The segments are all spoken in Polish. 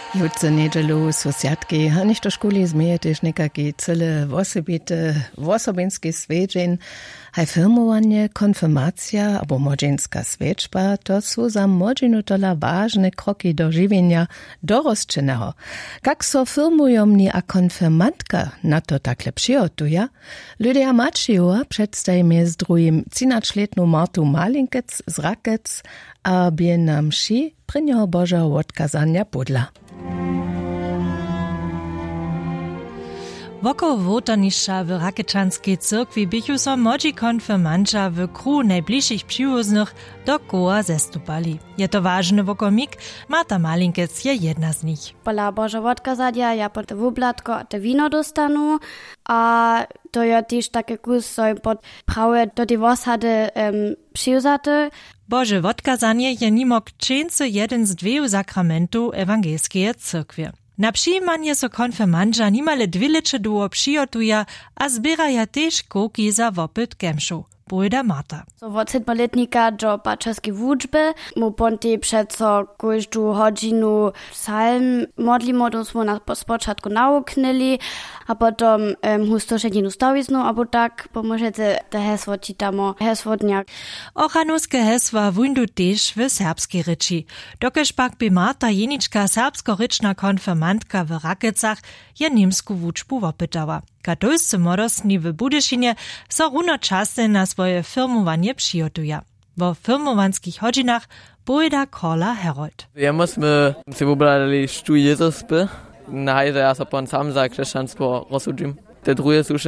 Jutce niedzielu sąsiadki, a niż do szkoli zmieje też nekaki cyle wosobinski svedźeń, haj firmowanie, konfirmacja albo młodzieńska svedźba, to są za młodzinu tola ważne kroki do żywienia dorosčeného. Jak so firmujomni a konfirmantka na to takle przyjotuje, Lydia Maciuła przedstawimy z drugim 13-letną Martu Malinkec z Rakec, a bie na mši prinjeho Božeho odkazania pudla. Woko wotanišća w Rakečanskej cyrkwi bychu so młodzi konfirmanča w kruhu najbliższych przyjuznych do koła zestupali. Je to ważny wokomik, Marta Malinkec je jedna z nich. Pola Božeho odkazania ja po te wublatko a te wino dostanu, a to je też takie kus, so im pod prawe do tej wosady przyjuzate. Boże odkazanie je nimok čęsto jeden z dwóch sakramentów ewangelskiej cyrkwi. Na przyjmanie so konfirmandża nimale 2 lecze długo przygotuje, a zbieraja też kołki za wopyt kemszu. Bojda Marta. So od 7-letnika do paczerskiej wuczby, mu ponty przeco każdą godzinu psalm modlimo, to smo na spoczatku nauknęli, a potem hustoszedinu stawiznu, albo tak, pomożecie te hesło czytamo, hesło dnia. Ochanowskie hesła wundu też w serbskiej ryczy. Dokeż pak by Marta jeniczka serbsko-ryczna konfirmantka w Rakecach je niemsku wuczbu wopytała. Katolscy młodostni w Budyszynie so runočasne na swoje firmowanie przygotuje. W firmowanskich hodzinach bojda Korla Herold. Ja musimy się wybrali sztu Jezuspy. Na hajde ja so pan sam za chrześcijaństwo rozsudzim. Te drugie są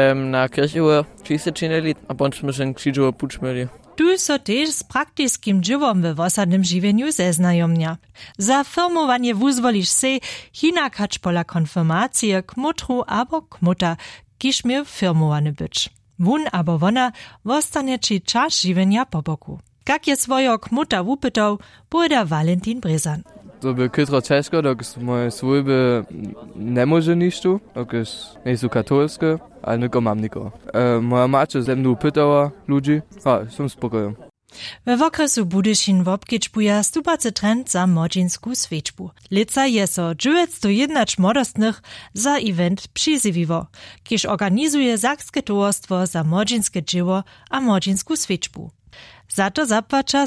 na kirchowe czysty czynili, a potem się krzyżowe puczmeli. Tu so też z praktycznym dziewom w osadnym żywieniu zeznajomnia. Za firmowanie wuzwolisz se hinakać pola konfirmacije k mutru abo k muta, kiż miał firmowany być. Wun abo wona wostanie ci czas żywienia po boku. Jak je swojo k muta wupytał, pojda Valentin Brezan. To by kytro ciężko, dokąd moje służby nie może niż tu, dokąd nie są katolskie, ale niko mam niko. Moja matka ze mną pytała ludzi, a są spokojni. W okresu Budyszin wobkiczbuja stupacy trend za młodzieńską svedźbu. Lica je so 901 młodostnych za event przyzywiwo, kież organizuje Sakskie towarstwo za młodzieńskie dzieło a młodzieńską svedźbu. Za to zapłaca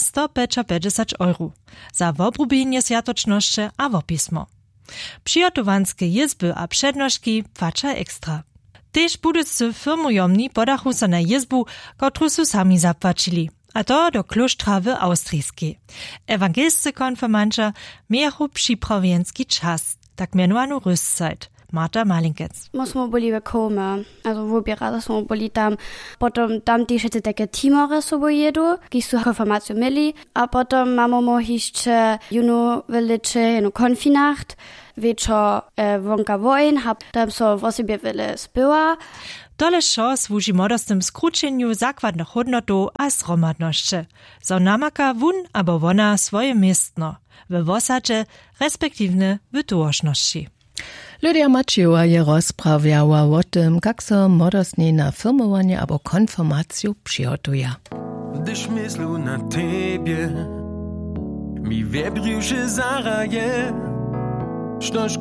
150 €. Za wobrubienie światoczności a wopismo. Przygotowanskie jezby a przednożki płaca ekstra. Tež budúcy firmujomni podachu so na jezbu, kotru su sami zapłacili. A to do kloštra w Austrijskiej. Ewangelscy konfirmanča miechu przyprawienski czas, tak mianowanu Rüstzeit. Marta Malinkec. Musimy byli w Kome, also wybierali smo byli tam, potem tam też takie teamory sobie jedu, ki su konfirmację mieli, a potem mamy jeszcze jedną wielce, jedną konfinacht, wieczor wonka wojen, tam so w osobie wiele spyła. Tole šo służy młodostym skróceniu zakładnych hodnotów a zromadności. So namaka wun abo wona swoje miestno, w wosadzie, respektywnie w tułożności. Lydia Maciuła je rozprawiała o tym, jak so młodostni na firmowanie albo konfirmację przygotuje. Gdyż myślę na Tebie, mi wiebriusze zaraje, sztoż